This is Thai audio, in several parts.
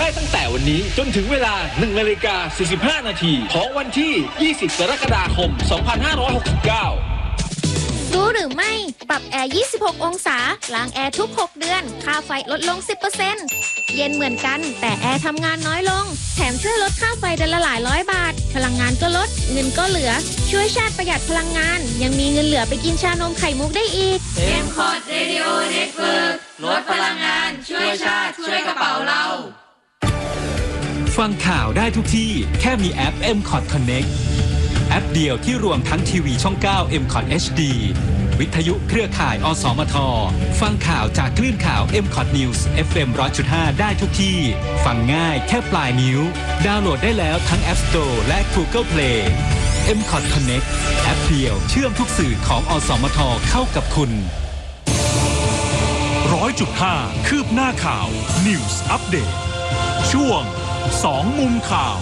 ได้ตั้งแต่วันนี้จนถึงเวลา 1:45 นาทีของวันที่ 20 กรกฎาคม 2569 รู้หรือไม่ ปรับแอร์ 26 องศา ล้างแอร์ทุก 6 เดือน ค่าไฟลดลง 10% เย็นเหมือนกัน แต่แอร์ทำงานน้อยลง แถมช่วยลดค่าไฟเดือนละหลายร้อยบาท พลังงานก็ลด เงินก็เหลือ ช่วยชาติประหยัดพลังงาน ยังมีเงินเหลือไปกินชานมไข่มุกได้อีก M-Cot Radio Network ลดพลังงาน ช่วยชาติ ช่วยกระเป๋าเราฟังข่าวได้ทุกที่แค่มีแอป M-Cot Connect แอปเดียวที่รวมทั้งทีวีช่อง 9 M-Cot HD วิทยุเครือข่าย อสมท ฟังข่าวจากคลื่นข่าว M-Cot News FM 100.5 ได้ทุกที่ ฟังง่ายแค่ปลายนิ้ว ดาวน์โหลดได้แล้วทั้ง App Store และ Google Play M-Cot Connect แอปเดียวเชื่อมทุกสื่อของอสมทเข้ากับคุณ 100.5 คืบหน้าข่าว News Update ช่วง 2 มุมข่าว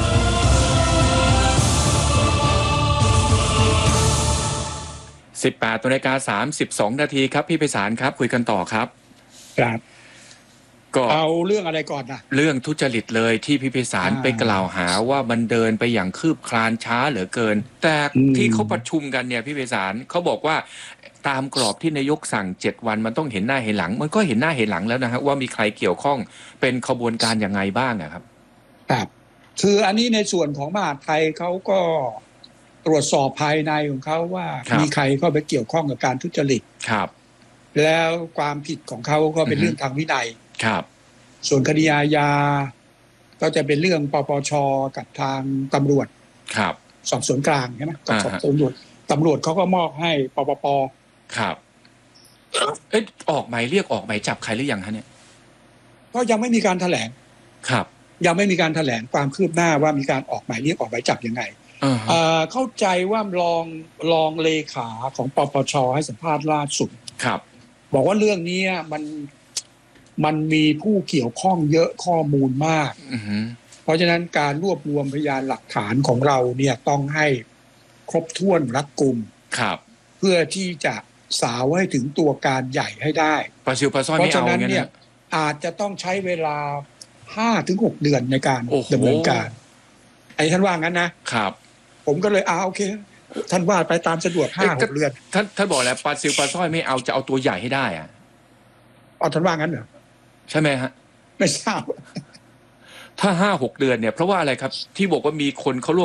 18:32 นาทีครับพี่ไพศาลครับคุยกันต่อครับครับก็เอาเรื่องอะไรก่อนนะเรื่องทุจริตเลยที่พี่ไพศาลไปกล่าวหาว่ามันเดินไปอย่างคืบคลานช้าเหลือเกิน แต่ที่เขาประชุมกันเนี่ยพี่ไพศาลเขาบอกว่าตามกรอบที่นายกสั่ง7 วันมันต้องเห็นหน้าเห็นหลัง มันก็เห็นหน้าเห็นหลังแล้วนะฮะว่ามีใครเกี่ยวข้องเป็นขบวนการยังไงบ้างอะครับครับคืออันนี้ในส่วนของมหาดไทยเขาก็ตรวจสอบภายในของเขาว่าครับมีใครเข้าไปเกี่ยวข้องกับการทุจริตครับแล้วความผิดของเขาก็เป็นเรื่องทางวินัยครับส่วนคดีอาญาก็จะเป็นเรื่องปปชกับทางตำรวจครับสอบสวนกลางใช่ไหมกับอ่าสอบฮะสวนตำรวจเขาก็มอบให้ปปปครับเอ๊ะออกหมายเรียกออกหมายจับใครหรือยังฮะเนี่ยก็ยังไม่มีการแถลงครับยังไม่มีการแถลงความคืบหน้าว่ามีการออกหมายเรียกออกหมายจับยังไง เข้าใจว่ารองเลขาของปปชให้สัมภาษณ์ล่าสุดครับบอกว่าเรื่องนี้มันมีผู้เกี่ยวข้องเยอะข้อมูลมากอือฮึเพราะฉะนั้นการรวบรวมพยานหลักฐานของเราเนี่ยต้องให้ครบถ้วนรัดกุมครับเพื่อที่จะสาวให้ถึงตัวการใหญ่ให้ได้ปลาซิวปลาสร้อยเพไม่ราะฉะเอานั้นงั้นเนี่ยนะอาจจะต้องใช้เวลา 5-6 เดือนในการโอ้โหดำเนินการไอ้ท่านว่างั้นนะครับ ผมก็เลยโอเคท่านว่าไปตามสะดวก 5-6 เดือนท่านบอกแล้วปลาซิวปลาสร้อยไม่เอาจะเอาตัวใหญ่ให้ได้อะท่านว่างั้นเหรอใช่ไหมฮะไม่ทราบถ้า5-6 เดือนเนี่ยเพราะว่าอะไรครับที่บอกว่ามีคนเขาร่วม